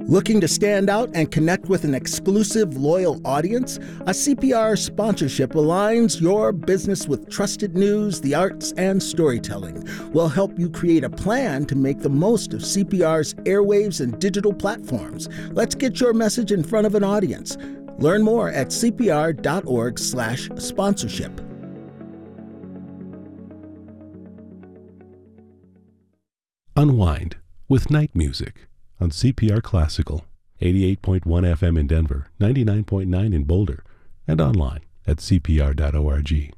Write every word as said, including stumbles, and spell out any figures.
Looking to stand out and connect with an exclusive, loyal audience? A C P R sponsorship aligns your business with trusted news, the arts, and storytelling. We'll help you create a plan to make the most of C P R's airwaves and digital platforms. Let's get your message in front of an audience. Learn more at c p r dot org slash sponsorship. Unwind with night music on C P R Classical, eighty-eight point one F M in Denver, ninety-nine point nine in Boulder, and online at c p r dot org.